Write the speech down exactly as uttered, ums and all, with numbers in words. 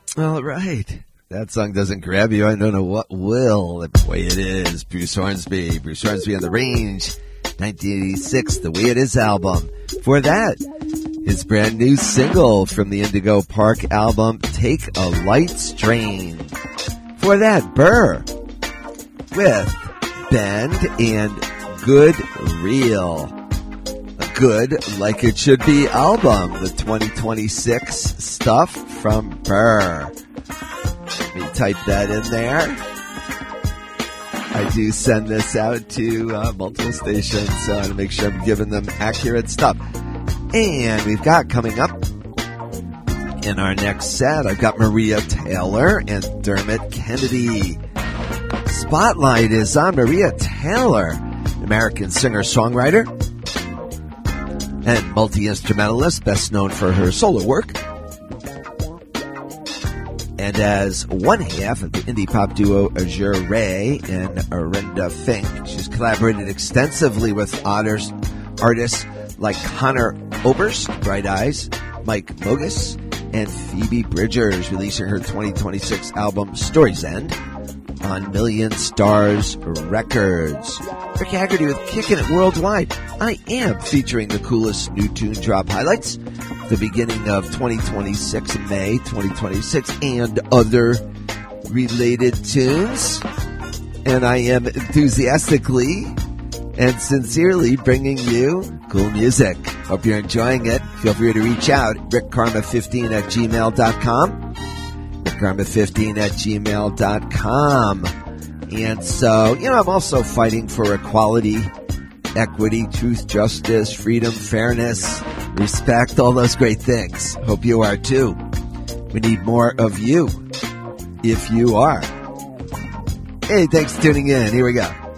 All right. That song doesn't grab you. I don't know what will. Boy, it is. Bruce Hornsby. Bruce Hornsby on the Range. nineteen eighty-six, The Way It Is album. For that, his brand new single from the Indigo Park album, Take a Light Strain. For that, Burr with Bend and Good Real. A good, like it should be album. The twenty twenty-six stuff from Burr. Let me type that in there. I do send this out to uh, multiple stations uh, to make sure I'm giving them accurate stuff. And we've got coming up in our next set, I've got Maria Taylor and Dermot Kennedy. Spotlight is on Maria Taylor, American singer-songwriter and multi-instrumentalist, best known for her solo work. And as one half of the indie pop duo Azure Ray and Arinda Fink, she's collaborated extensively with others, artists like Connor Oberst, Bright Eyes, Mike Mogus, and Phoebe Bridgers, releasing her twenty twenty-six album Story's End on Million Stars Records. Rick Haggerty with Kickin' It Worldwide. I am featuring the coolest new tune drop highlights, the beginning of twenty twenty-six, May twenty twenty-six, and other related tunes. And I am enthusiastically and sincerely bringing you cool music. Hope you're enjoying it. Feel free to reach out, rick karma fifteen at gmail dot com. rick karma fifteen at gmail dot com. And so, you know, I'm also fighting for equality, equity, truth, justice, freedom, fairness, respect, all those great things. Hope you are too. We need more of you, if you are. Hey, thanks for tuning in. Here we go.